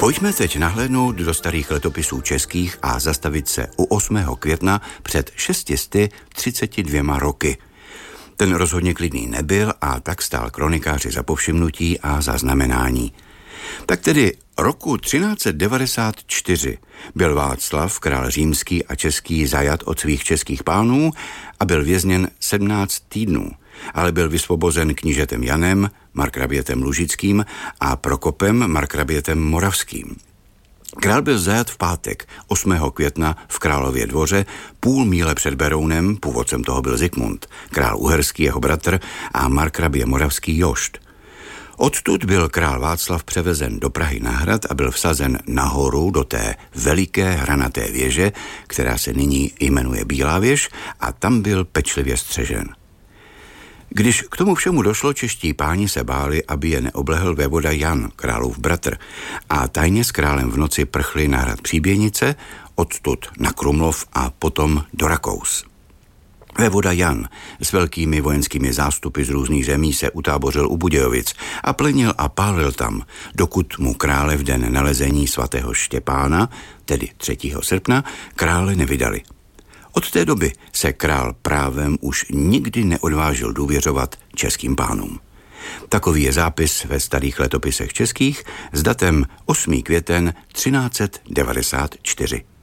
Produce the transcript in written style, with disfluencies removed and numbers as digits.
Pojďme teď nahlédnout do starých letopisů českých a zastavit se u 8. května před 632 roky. Ten rozhodně klidný nebyl a tak stál kronikáři za povšimnutí a zaznamenání. Tak tedy roku 1394 byl Václav, král římský a český, zajat od svých českých pánů a byl vězněn 17 týdnů, ale byl vysvobozen knížetem Janem, markrabětem Lužickým a Prokopem, markrabětem Moravským. Král byl zajat v pátek 8. května v Králově dvoře, půl míle před Berounem, původcem toho byl Zikmund, král uherský jeho bratr a markrabě moravský Jošt. Odtud byl král Václav převezen do Prahy na hrad a byl vsazen nahoru do té veliké hranaté věže, která se nyní jmenuje Bílá věž, a tam byl pečlivě střežen. Když k tomu všemu došlo, čeští páni se báli, aby je neoblehl vévoda Jan, králův bratr, a tajně s králem v noci prchli na hrad Příběnice, odtud na Krumlov a potom do Rakous. Vévoda Jan s velkými vojenskými zástupy z různých zemí se utábořil u Budějovic a plenil a pálil tam, dokud mu krále v den nalezení svatého Štěpána, tedy 3. srpna, krále nevydali. Od té doby se král právem už nikdy neodvážil důvěřovat českým pánům. Takový je zápis ve starých letopisech českých s datem 8. květen 1394.